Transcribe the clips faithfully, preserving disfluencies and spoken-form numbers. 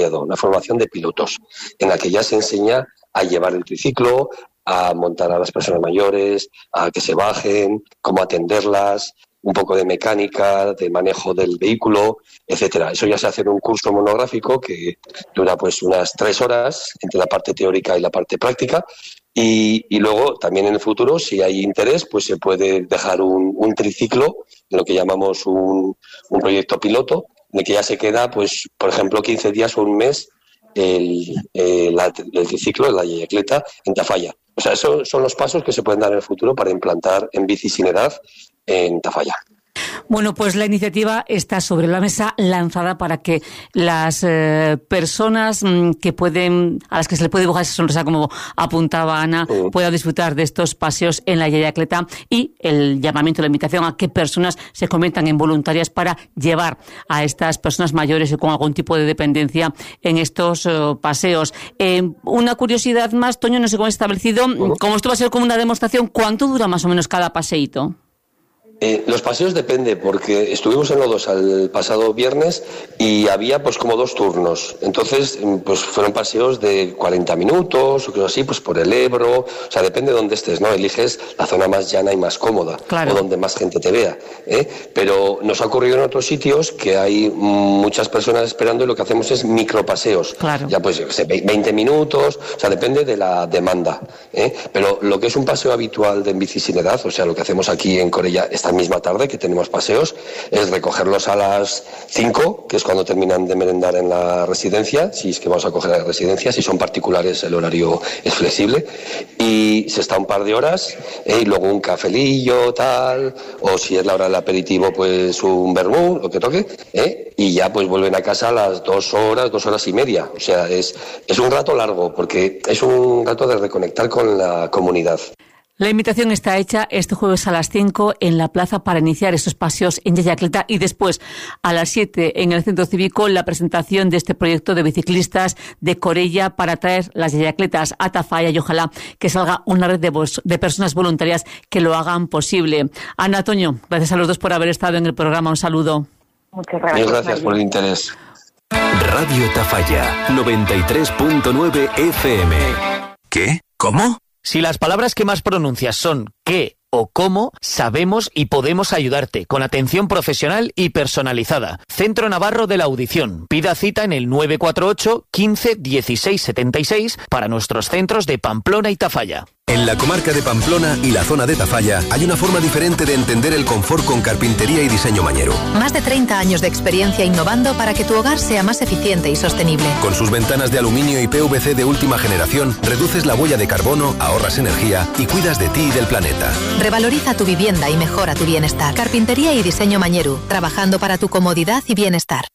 desarrollado una formación de pilotos en la que ya se enseña a llevar el triciclo, a montar a las personas mayores, a que se bajen, cómo atenderlas, un poco de mecánica, de manejo del vehículo, etcétera. Eso ya se hace en un curso monográfico que dura pues unas tres horas entre la parte teórica y la parte práctica. Y, y luego también en el futuro, si hay interés, pues se puede dejar un, un triciclo, lo que llamamos un, un proyecto piloto, en el que ya se queda, pues por ejemplo, quince días o un mes el, el, el triciclo, la yayacleta, en Tafalla. O sea, esos son los pasos que se pueden dar en el futuro para implantar en bici sin edad en Tafalla. Bueno, pues la iniciativa está sobre la mesa, lanzada para que las eh, personas mmm, que pueden, a las que se le puede dibujar esa sonrisa, como apuntaba Ana, uh-huh. puedan disfrutar de estos paseos en la yayacleta, y el llamamiento, la invitación a que personas se conviertan en voluntarias para llevar a estas personas mayores o con algún tipo de dependencia en estos uh, paseos. Eh, una curiosidad más, Toño, no sé cómo es establecido, uh-huh. como esto va a ser como una demostración, ¿cuánto dura más o menos cada paseíto? Eh, los paseos depende, porque estuvimos en Lodos el pasado viernes y había pues como dos turnos. Entonces, pues fueron paseos de cuarenta minutos o cosas así, pues por el Ebro. O sea, depende de dónde estés, ¿no? Eliges la zona más llana y más cómoda, claro. o donde más gente te vea, ¿eh? Pero nos ha ocurrido en otros sitios que hay muchas personas esperando y lo que hacemos es micropaseos. Claro. Ya pues, veinte minutos, o sea, depende de la demanda, ¿eh? Pero lo que es un paseo habitual de en bici sin edad, o sea, lo que hacemos aquí en Corella esta misma tarde, que tenemos paseos, es recogerlos a las cinco, que es cuando terminan de merendar en la residencia, si es que vamos a coger la residencia, si son particulares el horario es flexible, y se está un par de horas, ¿eh? Y luego un cafelillo, tal, o si es la hora del aperitivo, pues un vermú, lo que toque, ¿eh? Y ya pues vuelven a casa a las dos horas, dos horas y media, o sea, es, es un rato largo, porque es un rato de reconectar con la comunidad. La invitación está hecha este jueves a las cinco en la plaza para iniciar estos paseos en yayacleta, y después a las siete en el Centro Cívico la presentación de este proyecto de biciclistas de Corella para traer las yayacletas a Tafalla, y ojalá que salga una red de, vos, de personas voluntarias que lo hagan posible. Ana, Toño, gracias a los dos por haber estado en el programa. Un saludo. Muchas gracias. Muchas gracias por el interés. Radio Tafalla, noventa y tres punto nueve F M. ¿Qué? ¿Cómo? Si las palabras que más pronuncias son qué o cómo, sabemos y podemos ayudarte con atención profesional y personalizada. Centro Navarro de la Audición. Pida cita en el nueve cuatro ocho, quince, dieciséis, setenta y seis para nuestros centros de Pamplona y Tafalla. En la comarca de Pamplona y la zona de Tafalla hay una forma diferente de entender el confort con carpintería y diseño mañero. Más de treinta años de experiencia innovando para que tu hogar sea más eficiente y sostenible. Con sus ventanas de aluminio y P V C de última generación, reduces la huella de carbono, ahorras energía y cuidas de ti y del planeta. Revaloriza tu vivienda y mejora tu bienestar. Carpintería y diseño mañero, trabajando para tu comodidad y bienestar.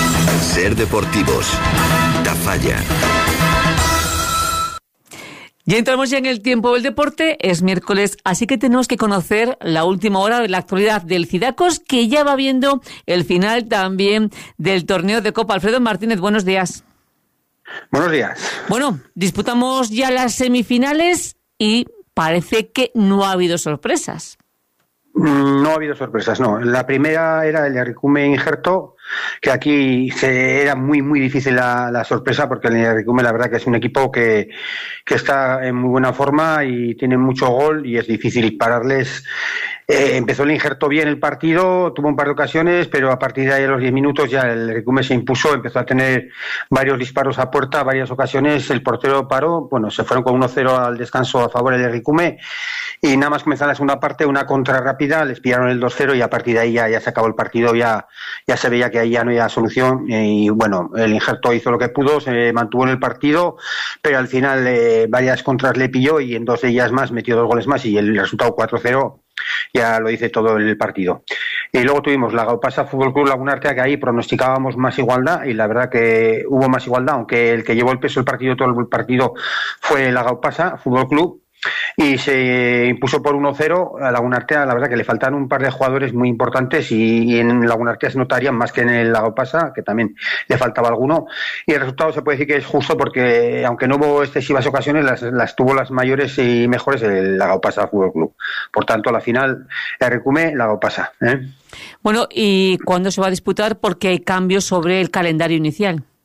Ser deportivos. Tafalla. Ya entramos ya en el tiempo del deporte, es miércoles, así que tenemos que conocer la última hora de la actualidad del Cidacos, que ya va viendo el final también del torneo de Copa. Alfredo Martínez, buenos días. Buenos días. Bueno, disputamos ya las semifinales y parece que no ha habido sorpresas. No ha habido sorpresas, no. La primera era el Yarricume Injerto, que aquí se, era muy muy difícil la, la sorpresa, porque el Yarricume la verdad que es un equipo que, que está en muy buena forma y tiene mucho gol y es difícil pararles. Eh, empezó el Injerto bien el partido, tuvo un par de ocasiones, pero a partir de ahí a los diez minutos ya el Yarricume se impuso, empezó a tener varios disparos a puerta, varias ocasiones, el portero paró, bueno, se fueron con uno cero al descanso a favor del Yarricume, y nada más comenzar la segunda parte, una contra rápida, les pillaron el dos cero y a partir de ahí ya, ya se acabó el partido, ya, ya se veía que ahí ya no había solución, y bueno, el Injerto hizo lo que pudo, se mantuvo en el partido, pero al final eh, varias contras le pilló y en dos de ellas más metió dos goles más y el resultado cuatro cero ya lo dice todo el partido. Y luego tuvimos la Gaupasa Fútbol Club Laguna Artea, que ahí pronosticábamos más igualdad y la verdad que hubo más igualdad, aunque el que llevó el peso del partido, todo el partido, fue la Gaupasa Fútbol Club, y se impuso por uno cero a Laguna Artea. La verdad que le faltan un par de jugadores muy importantes y, y en Laguna Artea se notarían más que en el Gaupasa, que también le faltaba alguno, y el resultado se puede decir que es justo porque aunque no hubo excesivas ocasiones, las, las tuvo las mayores y mejores el Gaupasa Fútbol Club. Por tanto, a la final Yarricume, la Gaupasa, ¿eh? Bueno, ¿y cuándo se va a disputar? Porque hay cambios sobre el calendario inicial.